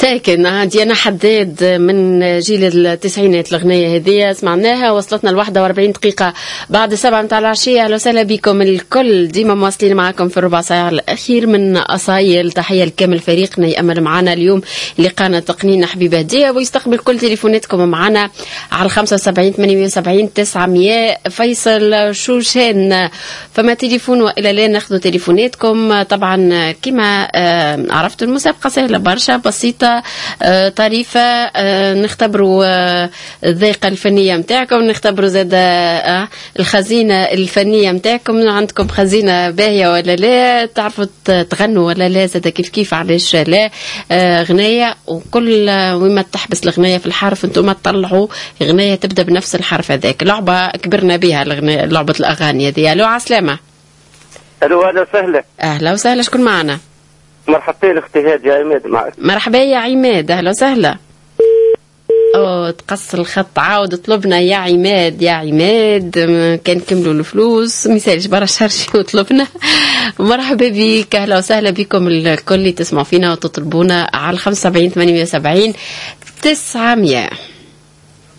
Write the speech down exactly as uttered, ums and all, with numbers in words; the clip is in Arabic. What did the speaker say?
ساكن ديانا حداد من جيل التسعينات. الأغنية هذه سمعناها وصلتنا الواحدة واربعين دقيقة بعد سبعة متاع العشية. أهلا وسهلا بكم الكل، ديما مواصلين معكم في الربع ساعة الأخير من أصايل. تحية لكامل فريقنا يأمل معنا اليوم لقانا تقنينا حبيبة هدية، ويستقبل كل تليفوناتكم معنا على خمسة وسبعين ثمانمية وسبعين تسعمية. فيصل شوشان فما تليفون وإلا لا ناخذ تليفوناتكم. طبعا كما عرفتوا المسابقة سهلة برشا، بسيطة طريفة. نختبروا الذائقة الفنية متاعكم، نختبروا زاد الخزينة الفنية متاعكم. عندكم خزينة باهية ولا لا؟ تعرفوا تغنوا ولا لا؟ زاد كيف كيف علاش لا؟ غنية وكل وما تحبس الغنية في الحرف انتم تطلعوا غنية تبدأ بنفس الحرف هذاك. لعبة كبرنا بها لعبة الأغاني هذه. ألو عسلامة. ألو أهلا وسهلا. أهلا وسهلا، شكون معنا؟ مرحبتين اختي هادي، يا عماد معك. مرحبا يا عماد، اهلا وسهلا. اوه تقص الخط، عاود طلبنا يا عماد يا عماد، كان كملوا الفلوس مثالش برا شرشي وطلبنا. مرحبا بك، اهلا وسهلا بكم الكل اللي تسمعوا فينا وتطلبونا على خمسة وسبعين ثمانمية وسبعين تسعمية.